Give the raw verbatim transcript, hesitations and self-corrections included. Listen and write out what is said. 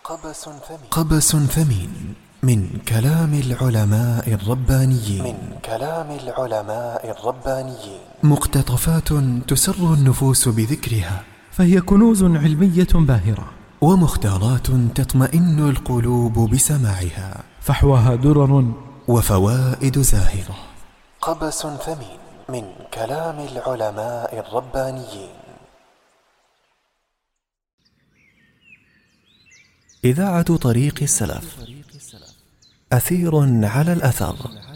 قبس ثمين, قبس ثمين من كلام العلماء الربانيين من كلام العلماء الربانيين مقتطفات تسر النفوس بذكرها، فهي كنوز علمية باهرة، ومختارات تطمئن القلوب بسماعها، فحواها درر وفوائد زاهرة. قبس ثمين من كلام العلماء الربانيين. إذاعة طريق السلف، أثير على الأثر.